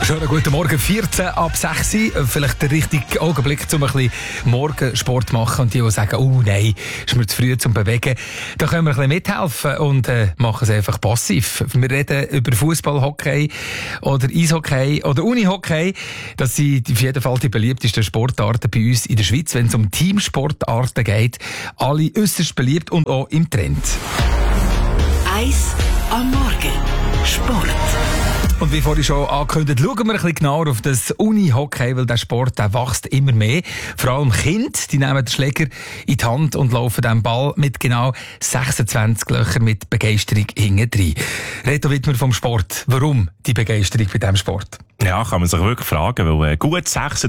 Schönen guten Morgen, 14 ab 6 Uhr. Vielleicht der richtige Augenblick, um ein bisschen Morgensport zu machen. Und die sagen, oh nein, ist mir zu früh zum Bewegen. Da können wir ein bisschen mithelfen und machen es einfach passiv. Wir reden über Fußball, Hockey oder Eishockey oder Unihockey. Das sind auf jeden Fall die beliebtesten Sportarten bei uns in der Schweiz, wenn es um Teamsportarten geht. Alle äußerst beliebt und auch im Trend. Eis am Morgen. Sport. Und wie vorhin schon angekündigt, schauen wir ein bisschen genauer auf das Unihockey, weil der Sport der wächst immer mehr. Vor allem Kinder, die nehmen den Schläger in die Hand und laufen den Ball mit genau 26 Löchern mit Begeisterung hinten rein. Reto Wittmer vom Sport. Warum die Begeisterung bei diesem Sport? Ja, kann man sich wirklich fragen, weil gut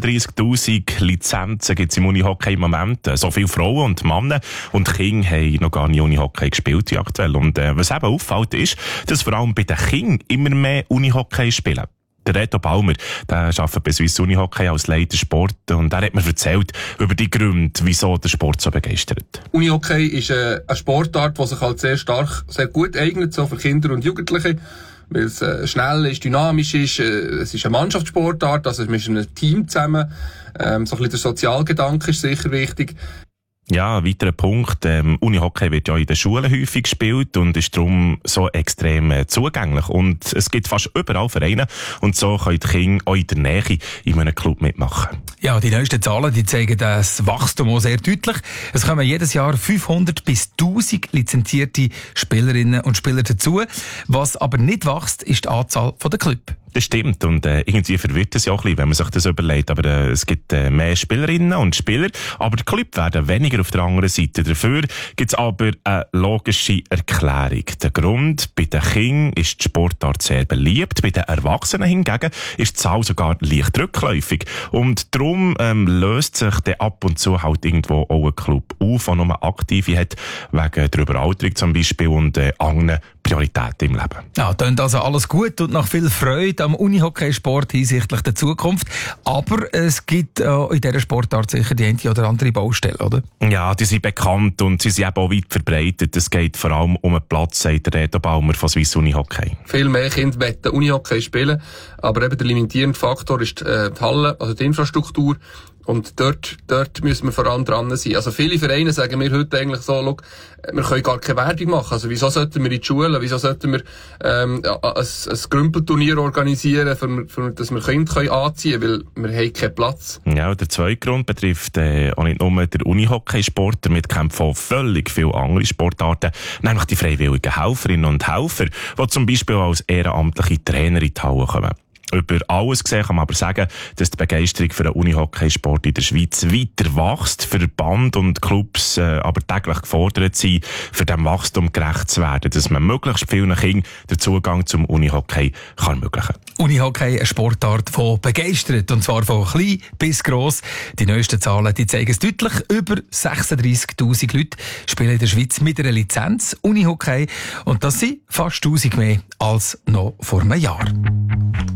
36'000 Lizenzen gibt es im Unihockey im Moment. So viele Frauen und Männer und Kinder haben noch gar nicht Unihockey gespielt aktuell. Und was eben auffällt ist, dass vor allem bei den Kindern immer mehr Unihockey spielen. Der Reto Balmer, der arbeitet bei Swiss Unihockey als Leiter Sport und er hat mir erzählt über die Gründe, wieso der Sport so begeistert. Unihockey ist eine Sportart, die sich halt sehr gut eignet, so für Kinder und Jugendliche. Weil es schnell ist, dynamisch ist, es ist eine Mannschaftssportart, also wir sind ein Team zusammen, so ein bisschen der Sozialgedanke ist sicher wichtig. Ja, ein weiterer Punkt, Unihockey wird ja in den Schulen häufig gespielt und ist darum so extrem zugänglich. Und es gibt fast überall Vereine und so können die Kinder auch in der Nähe in einem Club mitmachen. Ja, die neuesten Zahlen, die zeigen das Wachstum auch sehr deutlich. Es kommen jedes Jahr 500 bis 1000 lizenzierte Spielerinnen und Spieler dazu. Was aber nicht wächst, ist die Anzahl der Clubs. Das stimmt und irgendwie verwirrt es ja auch ein bisschen, wenn man sich das überlegt. Aber es gibt mehr Spielerinnen und Spieler, aber die Clubs werden weniger auf der anderen Seite. Dafür gibt es aber eine logische Erklärung. Der Grund, bei den Kindern ist die Sportart sehr beliebt, bei den Erwachsenen hingegen ist die Zahl sogar leicht rückläufig. Und darum löst sich dann ab und zu halt irgendwo auch ein Club auf, der nur Aktive hat, wegen der Überalterung zum Beispiel und anderen Prioritäten im Leben. Ja, klingt also alles gut und nach viel Freude am Unihockeysport hinsichtlich der Zukunft. Aber es gibt in dieser Sportart sicher die eine oder andere Baustelle, oder? Ja, die sind bekannt und sie sind eben auch weit verbreitet. Es geht vor allem um einen Platz, sagt der Reto Balmer von Swiss Unihockey. Viel mehr Kinder wollen Unihockey spielen, aber eben der limitierende Faktor ist die Halle, also die Infrastruktur. Und dort müssen wir vor allem dran sein. Also viele Vereine sagen mir heute eigentlich so, schau, wir können gar keine Werbung machen. Also wieso sollten wir in die Schulen, wieso sollten wir ein Grümpelturnier organisieren, dass wir Kinder anziehen können, weil wir haben keinen Platz. Ja, der zweite Grund betrifft auch nicht nur den Unihockeysport, damit kämpfen auch völlig viele andere Sportarten, nämlich die freiwilligen Helferinnen und Helfer, die zum Beispiel als ehrenamtliche Trainer in die Halle kommen. Über alles gesehen kann man aber sagen, dass die Begeisterung für den Unihockeysport in der Schweiz weiter wächst, Verband und Clubs aber täglich gefordert sind, für diesem Wachstum gerecht zu werden, dass man möglichst vielen Kindern den Zugang zum Unihockey kann ermöglichen. Unihockey, eine Sportart, die begeistert, und zwar von klein bis gross. Die neuesten Zahlen, die zeigen es deutlich. Über 36'000 Leute spielen in der Schweiz mit einer Lizenz Unihockey und das sind fast 1000 mehr als noch vor einem Jahr.